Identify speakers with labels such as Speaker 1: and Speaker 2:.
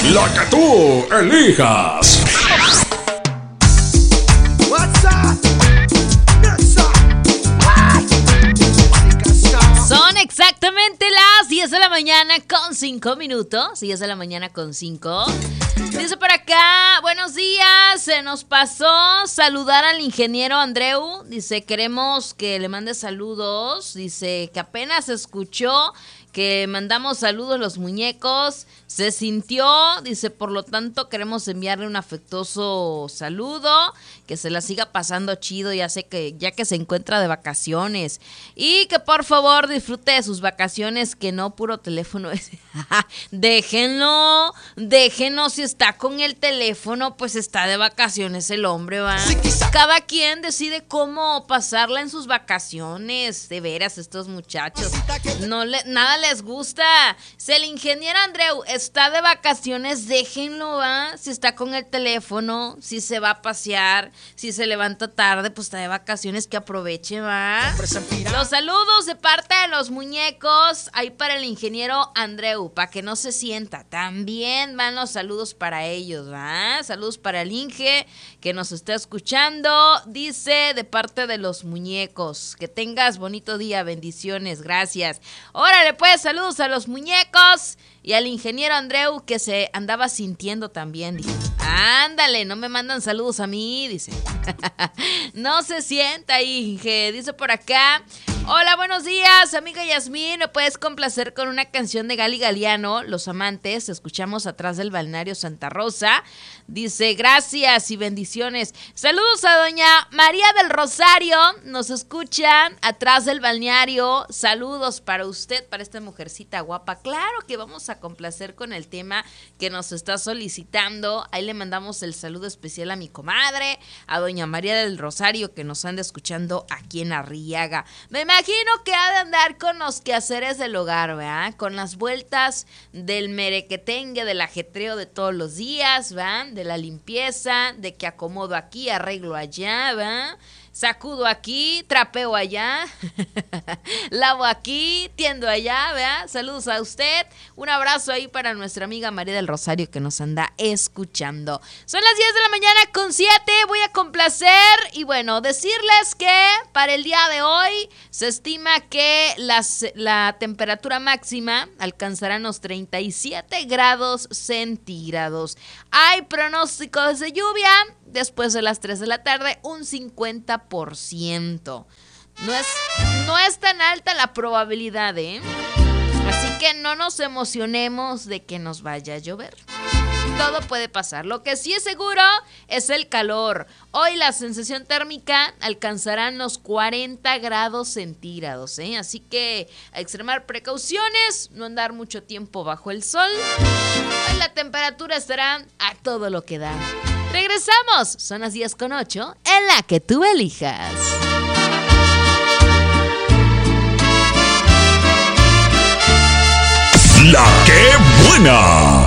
Speaker 1: La que tú elijas.
Speaker 2: Son exactamente las 10 de la mañana con 5 minutos. 10 de la mañana con 5. Dice por acá, buenos días, se nos pasó saludar al ingeniero Andreu. Dice, queremos que le mande saludos. Dice que apenas escuchó que mandamos saludos los muñecos. Se sintió, dice, por lo tanto queremos enviarle un afectuoso saludo. Que se la siga pasando chido, ya que se encuentra de vacaciones. Y que por favor disfrute de sus vacaciones, que no puro teléfono. Déjenlo, si está con el teléfono, pues está de vacaciones el hombre, ¿va? Cada quien decide cómo pasarla en sus vacaciones. De veras, estos muchachos, nada les gusta. Si el ingeniero Andreu está de vacaciones, déjenlo, ¿va? Si está con el teléfono, si se va a pasear, si se levanta tarde, pues está de vacaciones, que aproveche, ¿va? Los saludos de parte de los muñecos, ahí para el ingeniero Andreu, para que no se sienta. También van los saludos para ellos, ¿va? Saludos para el Inge, que nos está escuchando. Dice, de parte de los muñecos, que tengas bonito día, bendiciones, gracias. Órale, pues, saludos a los muñecos y al ingeniero Andreu, que se andaba sintiendo también, dice. Ándale, no me mandan saludos a mí, dice. No se sienta, Inge. Dice por acá, hola, buenos días, amiga Yasmín, ¿me puedes complacer con una canción de Gali Galiano, Los Amantes? Escuchamos atrás del balneario Santa Rosa. Dice, gracias y bendiciones. Saludos a doña María del Rosario, nos escuchan atrás del balneario. Saludos para usted, para esta mujercita guapa. Claro que vamos a complacer con el tema que nos está solicitando. Ahí le mandamos el saludo especial a mi comadre, a doña María del Rosario, que nos anda escuchando aquí en Arriaga. Me imagino que ha de andar con los quehaceres del hogar, ¿verdad? Con las vueltas del merequetengue, del ajetreo de todos los días, ¿verdad? De la limpieza, de que acomodo aquí, arreglo allá, ¿verdad? Sacudo aquí, trapeo allá, lavo aquí, tiendo allá, ¿verdad? Saludos a usted. Un abrazo ahí para nuestra amiga María del Rosario, que nos anda escuchando. Son las 10 de la mañana con 7. Voy a complacer y bueno, decirles que para el día de hoy se estima que la temperatura máxima alcanzará los 37 grados centígrados. Hay pronósticos de lluvia después de las 3 de la tarde, un 50%. No es tan alta la probabilidad, ¿eh? Así que no nos emocionemos de que nos vaya a llover. Todo puede pasar. Lo que sí es seguro es el calor. Hoy la sensación térmica alcanzará los 40 grados centígrados, ¿eh? Así que a extremar precauciones, no andar mucho tiempo bajo el sol. Hoy la temperatura estará a todo lo que da. Regresamos, son las 10:08 en la que tú elijas.
Speaker 1: La que buena.